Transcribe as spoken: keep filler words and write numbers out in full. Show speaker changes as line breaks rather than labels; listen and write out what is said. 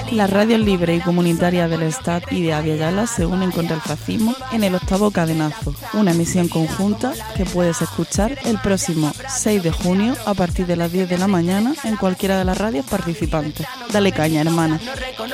Las radios libres y comunitarias del Estado y de Abya se unen contra el fascismo en el octavo cadenazo, una emisión conjunta que puedes escuchar el próximo seis de junio a partir de las diez de la mañana en cualquiera de las radios participantes. Dale caña, hermana.